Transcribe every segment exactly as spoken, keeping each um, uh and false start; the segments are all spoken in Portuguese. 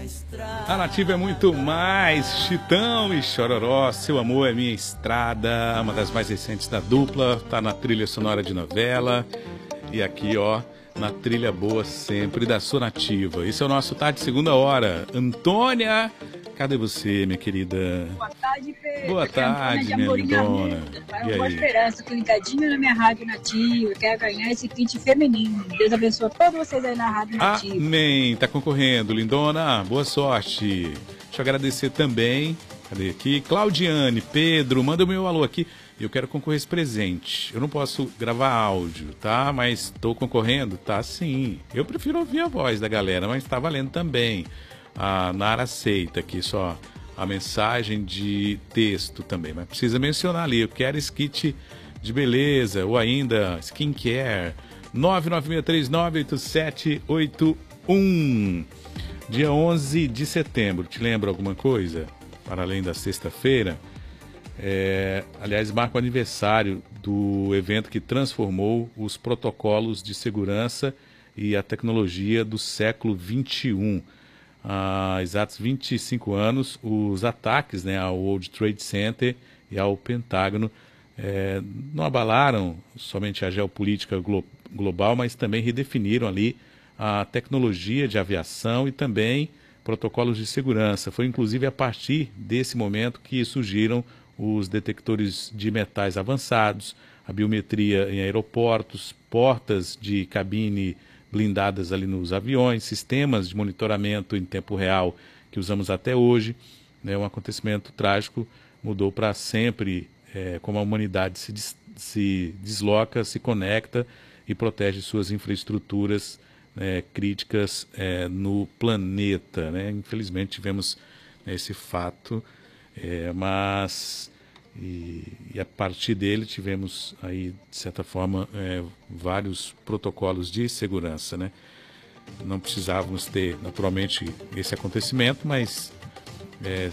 A Nativa é muito mais. Chitão e Chororó, Seu Amor é Minha Estrada, uma das mais recentes da dupla, tá na trilha sonora de novela. E aqui, ó, na trilha boa sempre da sua Nativa. Esse é o nosso Tarde Segunda Hora. Antônia, cadê você, minha querida? Boa tarde, Pedro. Boa tarde, minha lindona. E aí? Boa esperança, tô ligadinho na minha Rádio Nativa. Eu quero ganhar esse kit feminino. Deus abençoe todos vocês aí na Rádio Nativa. Amém. Tá concorrendo, lindona. Boa sorte. Deixa eu agradecer também. Cadê aqui? Claudiane, Pedro, manda o meu alô aqui. Eu quero concorrer esse presente. Eu não posso gravar áudio, tá? Mas tô concorrendo? Tá, sim. Eu prefiro ouvir a voz da galera, mas tá valendo também. A Nara aceita aqui só a mensagem de texto também, mas precisa mencionar ali, eu quero esse kit de beleza, ou ainda skincare. Nove nove seis três nove oito sete oito um. Dia onze de setembro, te lembra alguma coisa? Para além da sexta-feira, é, aliás, marca o aniversário do evento que transformou os protocolos de segurança e a tecnologia do século vinte e um. Há exatos vinte e cinco anos, os ataques, né, ao World Trade Center e ao Pentágono é, não abalaram somente a geopolítica glo global, mas também redefiniram ali a tecnologia de aviação e também protocolos de segurança. Foi inclusive a partir desse momento que surgiram os detectores de metais avançados, a biometria em aeroportos, portas de cabine blindadas ali nos aviões, sistemas de monitoramento em tempo real que usamos até hoje. Né, um acontecimento trágico mudou para sempre é, como a humanidade se, des se desloca, se conecta e protege suas infraestruturas é, críticas é, no planeta. Né? Infelizmente tivemos esse fato, é, mas e, e a partir dele tivemos aí, de certa forma, é, vários protocolos de segurança. Né? Não precisávamos ter, naturalmente, esse acontecimento, mas é,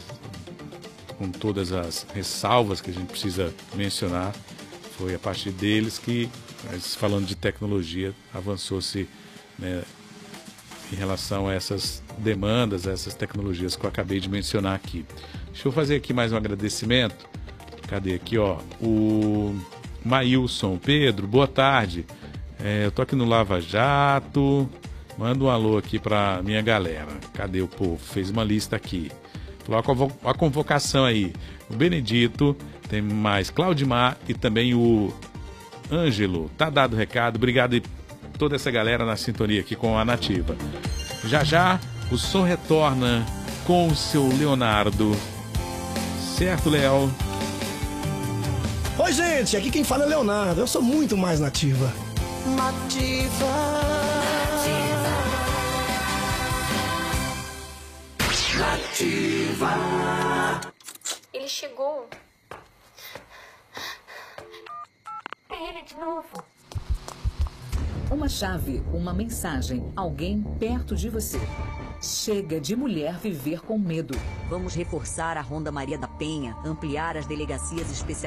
com todas as ressalvas que a gente precisa mencionar, foi a partir deles que, falando de tecnologia, avançou-se, né, em relação a essas demandas, a essas tecnologias que eu acabei de mencionar aqui. Deixa eu fazer aqui mais um agradecimento. Cadê aqui, ó? O Maílson, Pedro, boa tarde. É, eu tô aqui no Lava Jato. Manda um alô aqui pra minha galera. Cadê o povo? Fez uma lista aqui. Coloca a convocação aí. O Benedito, tem mais Claudimar e também o Ângelo. Tá dado o recado. Obrigado e toda essa galera na sintonia aqui com a Nativa. Já já o som retorna com o seu Leonardo. Certo, Léo? Oi, gente, aqui quem fala é Leonardo. Eu sou muito mais nativa. Nativa. Nativa. Nativa. Ele chegou. É ele de novo. Uma chave, uma mensagem, alguém perto de você. Chega de mulher viver com medo. Vamos reforçar a Ronda Maria da Penha, ampliar as delegacias especializadas.